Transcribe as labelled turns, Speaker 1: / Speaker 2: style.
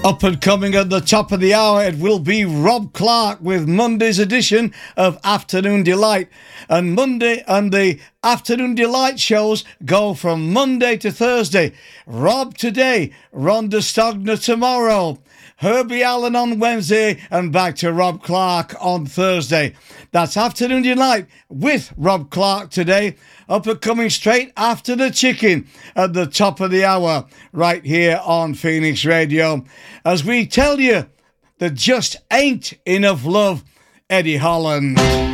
Speaker 1: Up and coming at the top of the hour, it will be Rob Clark with Monday's edition of Afternoon Delight. And the Afternoon Delight shows go from Monday to Thursday. Rob today, Rhonda Stogner tomorrow, Herbie Allen on Wednesday, and back to Rob Clark on Thursday. That's Afternoon Delight with Rob Clark today. Up and coming straight after the chicken at the top of the hour, right here on Phoenix Radio. As we tell you, there just ain't enough love, Eddie Holland.